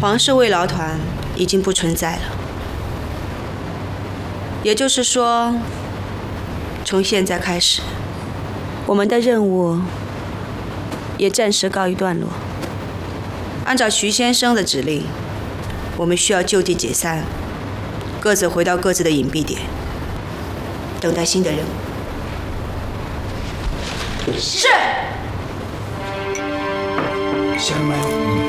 皇室慰劳团已经不存在了，也就是说，从现在开始，我们的任务也暂时告一段落。按照徐先生的指令，我们需要就地解散，各自回到各自的隐蔽点，等待新的任务。是。 乡们。